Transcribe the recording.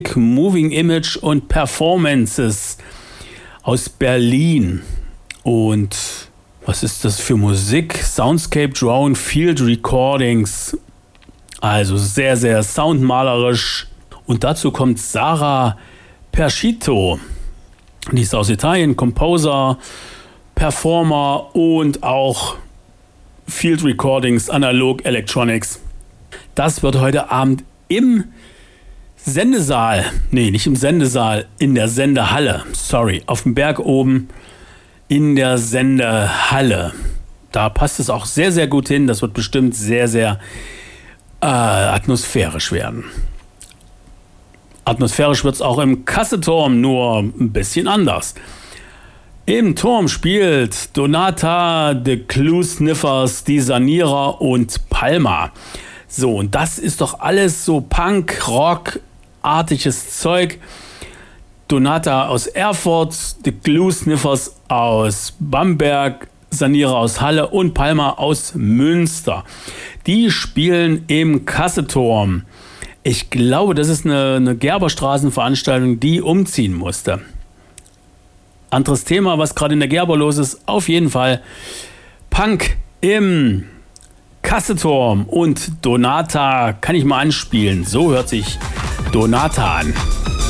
Moving Image und Performances aus Berlin. Und was ist das für Musik? Soundscape Drone Field Recordings. Also sehr, sehr soundmalerisch. Und dazu kommt Sara Perschito. Die ist aus Italien, Composer, Performer und auch Field Recordings, Analog Electronics. Das wird heute Abend im Sendesaal, nicht im Sendesaal, in der Sendehalle, auf dem Berg oben in der Sendehalle. Da passt es auch sehr, sehr gut hin. Das wird bestimmt sehr, sehr atmosphärisch werden. Atmosphärisch wird es auch im Kasseturm, nur ein bisschen anders. Im Turm spielt Donata, The Clue Sniffers, Die Sanierer und Palma. So, und das ist doch alles so Punk-Rock-artiges Zeug. Donata aus Erfurt, The Clue Sniffers aus Bamberg, Sanierer aus Halle und Palma aus Münster. Die spielen im Kasseturm. Ich glaube, das ist eine Gerberstraßenveranstaltung, die umziehen musste. Anderes Thema, was gerade in der Gerber los ist, auf jeden Fall Punk im Kasseturm und Donata kann ich mal anspielen. So hört sich Donata an.